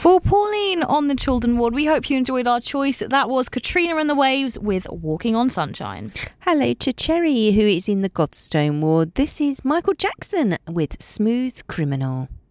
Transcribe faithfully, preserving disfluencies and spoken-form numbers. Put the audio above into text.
For Pauline on the Children Ward, we hope you enjoyed our choice. That was Katrina and the Waves with Walking on Sunshine. Hello to Cherry, who is in the Godstone Ward. This is Michael Jackson with Smooth Criminal.